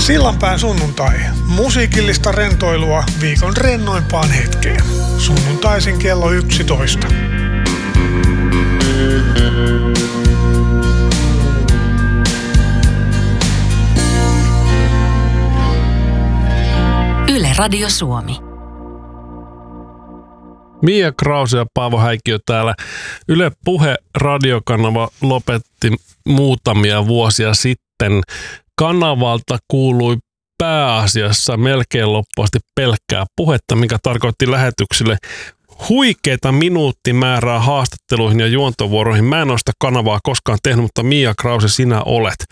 Sillanpään sunnuntai. Musiikillista rentoilua viikon rennoimpaan hetkeen. Sunnuntaisin kello 11. Yle Radio Suomi. Mia Krause ja Paavo Häikkiö täällä. Yle Puhe radiokanava lopetti muutamia vuosia sitten. Kanavalta kuului pääasiassa melkein loppuasti pelkkää puhetta, mikä tarkoitti lähetyksille huikeita minuuttimäärää haastatteluihin ja juontovuoroihin. Mä en ole sitä kanavaa koskaan tehnyt, mutta Mia Krause, sinä olet.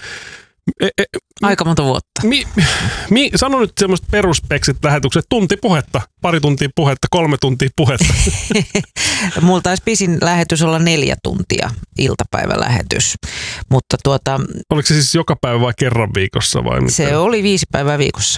Aika monta vuotta. Sano nyt semmoiset peruspeksit lähetykset. Tunti puhetta, pari tuntia puhetta, 3 tuntia puhetta. Mulla taisi pisin lähetys olla 4 tuntia, iltapäivälähetys. Mutta oliko se siis joka päivä vai kerran viikossa vai mitä? Se oli 5 päivää viikossa.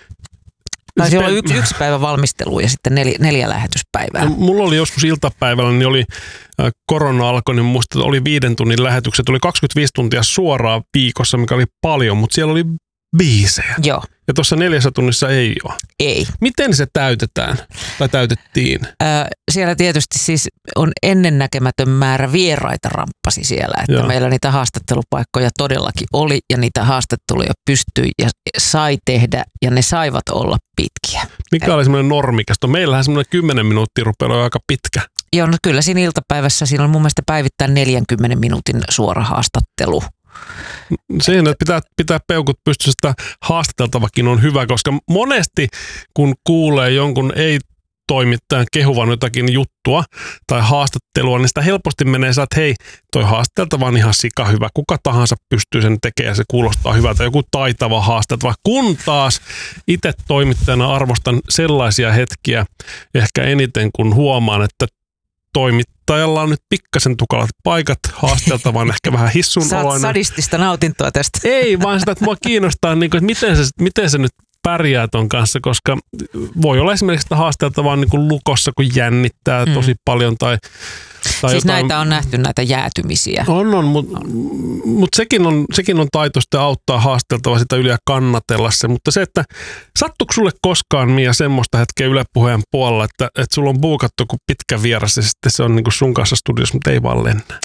Taisi olla yksi päivä valmistelua ja sitten 4 lähetyspäivää. No, mulla oli joskus iltapäivällä, niin oli korona alkoi, niin musta oli 5 tunnin lähetykset. Oli 25 tuntia suoraan viikossa, mikä oli paljon, mutta siellä oli biisejä. Joo. Ja tuossa 4 tunnissa ei ole. Ei. Miten se täytetään tai täytettiin? Siellä tietysti siis on ennennäkemätön määrä vieraita ramppasi siellä, että Joo. Meillä niitä haastattelupaikkoja todellakin oli ja niitä haastatteluja pystyi ja sai tehdä ja ne saivat olla pitkiä. Mikä oli semmoinen normikesto? Meillähän semmoinen 10 minuuttia rupeaa olla aika pitkä. Joo, no kyllä siinä iltapäivässä siinä on mun mielestä päivittäin 40 minuutin suora haastattelu. Siihen, että pitää peukut pystyssä, että haastateltavakin on hyvä, koska monesti kun kuulee jonkun ei-toimittajan kehuvan jotakin juttua tai haastattelua, niin sitä helposti menee että hei, toi haastateltava on ihan sika hyvä. Kuka tahansa pystyy sen tekemään ja se kuulostaa hyvältä. Joku taitava haastateltava. Kun taas itse toimittajana arvostan sellaisia hetkiä ehkä eniten, kun huomaan, että toimittajalla on nyt pikkasen tukalat paikat, haasteltavan ehkä vähän hissunoloinen. Saat sadistista nautintoa tästä. Ei, vaan sitä, että mua kiinnostaa, että miten se nyt pärjää ton kanssa, koska voi olla esimerkiksi sitä haasteltavaa niin lukossa, kun jännittää tosi paljon. Tai siis jotain. näitä on nähty, näitä jäätymisiä. On, mutta sekin on taito sitten auttaa haasteltavaa sitä yli ja kannatella se. Mutta se, että sattuiko sulle koskaan, Mia, semmoista hetkeä Yle Puheen puolella, että sulla on buukattu kuin pitkä vieras ja sitten se on niin kuin sun kanssa studiossa, mutta ei vaan lennä?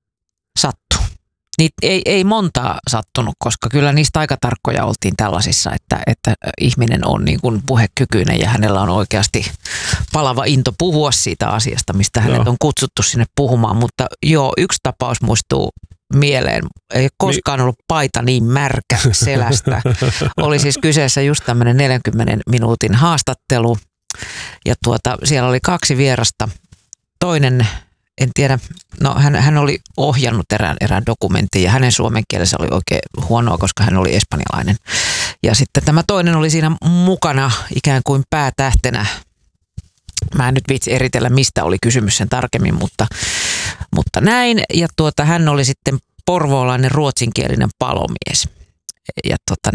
Sattu. Niitä ei montaa sattunut, koska kyllä niistä aika tarkkoja oltiin tällaisissa, että ihminen on niin kuin puhekykyinen ja hänellä on oikeasti palava into puhua siitä asiasta, mistä hänet on kutsuttu sinne puhumaan. Mutta joo, yksi tapaus muistuu mieleen. Ei koskaan ollut paita niin märkä selästä. Oli siis kyseessä just tämmöinen 40 minuutin haastattelu ja siellä oli 2 vierasta. Toinen, en tiedä, no hän oli ohjannut erään dokumentin ja hänen suomen kielensä oli oikein huonoa, koska hän oli espanjalainen. Ja sitten tämä toinen oli siinä mukana ikään kuin päätähtenä. Mä en nyt viitsi eritellä, mistä oli kysymys sen tarkemmin, mutta näin. Ja hän oli sitten porvoolainen ruotsinkielinen palomies. Ja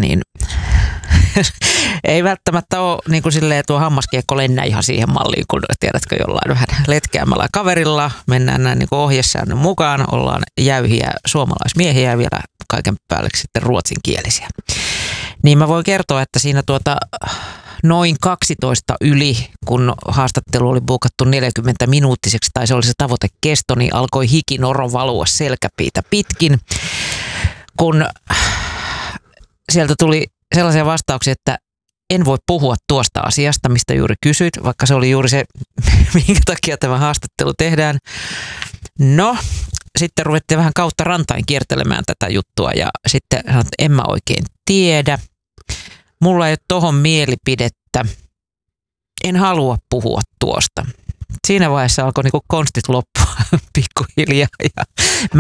ei välttämättä ole niin kuin silleen tuo hammaskiekko lennä ihan siihen malliin, kun tiedätkö jollain vähän letkeämällä kaverilla. Mennään näin niin kuin ohjesäännön mukaan, ollaan jäyhiä suomalaismiehiä ja vielä kaiken päälle sitten ruotsinkielisiä. Niin mä voin kertoa, että siinä noin 12 yli, kun haastattelu oli buukattu 40-minuuttiseksi, tai se oli se tavoitekesto, niin alkoi hikinoro valua selkäpiitä pitkin, kun sieltä tuli sellaisia vastauksia, että en voi puhua tuosta asiasta, mistä juuri kysyit, vaikka se oli juuri se, minkä takia tämä haastattelu tehdään. No, sitten ruvettiin vähän kautta rantain kiertelemään tätä juttua ja sitten sanoin, että en mä oikein tiedä. Mulla ei ole tohon mielipidettä. En halua puhua tuosta. Siinä vaiheessa alkoi niinku konstit loppua pikkuhiljaa ja